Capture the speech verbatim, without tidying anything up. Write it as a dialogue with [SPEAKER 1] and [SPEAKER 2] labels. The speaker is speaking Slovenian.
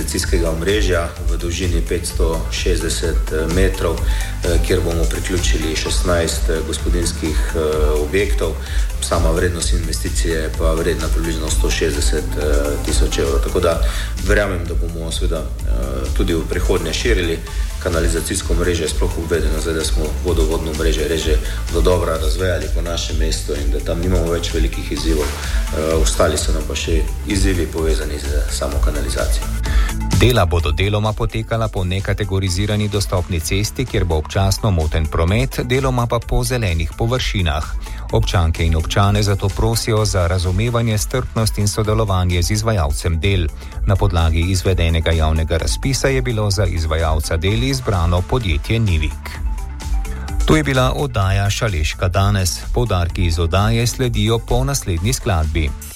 [SPEAKER 1] kanalizacijskega omrežja v dolžini petsto šestdeset metrov, kjer bomo priključili šestnajst gospodinjskih objektov. Sama vrednost investicije pa vredna približno sto šestdeset tisoč evrov. Tako da verjamem, da bomo seveda tudi v prihodnje širili kanalizacijsko mreže, sploh uvedeno, zdaj, da smo vodovodno mreže reže do dobra razvejali po našem mestu in da tam nimamo več velikih izzivov. Ostali so nam pa še izzivi povezani z samo kanalizacijo.
[SPEAKER 2] Dela bodo deloma potekala po nekategorizirani dostopni cesti, kjer bo občasno moten promet, deloma pa po zelenih površinah. Občanke in občane zato prosijo za razumevanje, strpnost in sodelovanje z izvajalcem del. Na podlagi izvedenega javnega razpisa je bilo za izvajalca del izbrano podjetje Nivik. To je bila oddaja Šaleška danes. Poudarki iz oddaje sledijo po naslednji skladbi.